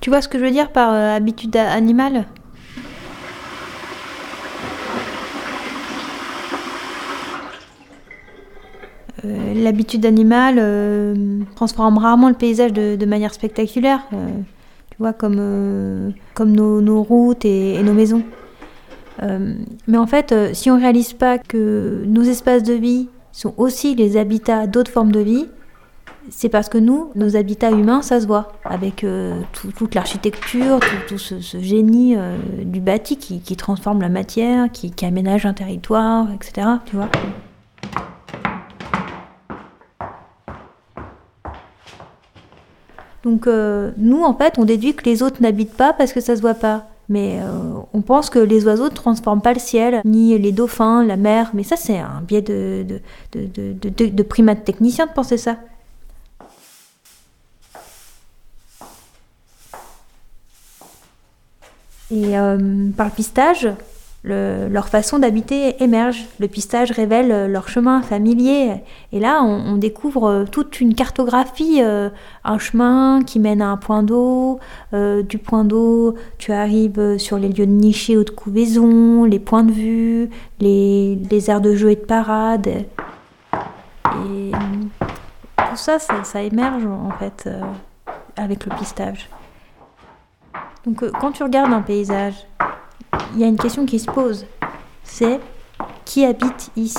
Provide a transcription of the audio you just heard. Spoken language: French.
Tu vois ce que je veux dire par habitude animale ? L'habitude animale transforme rarement le paysage de manière spectaculaire, tu vois, comme nos routes et nos maisons. Mais en fait, si on ne réalise pas que nos espaces de vie sont aussi les habitats d'autres formes de vie, c'est parce que nos habitats humains, ça se voit, avec toute l'architecture, tout ce génie du bâti qui transforme la matière, qui aménage un territoire, etc. Tu vois. Donc nous, en fait, on déduit que les autres n'habitent pas parce que ça se voit pas. Mais on pense que les oiseaux ne transforment pas le ciel, ni les dauphins, la mer. Mais ça, c'est un biais de primates techniciens de penser ça. Et par le pistage, leur façon d'habiter émerge. Le pistage révèle leur chemin familier. Et là, on découvre toute une cartographie, un chemin qui mène à un point d'eau. Du point d'eau, tu arrives sur les lieux de nichée ou de couvaison, les points de vue, les aires de jeu et de parade. Et tout ça, ça émerge en fait avec le pistage. Donc quand tu regardes un paysage, il y a une question qui se pose, c'est qui habite ici ?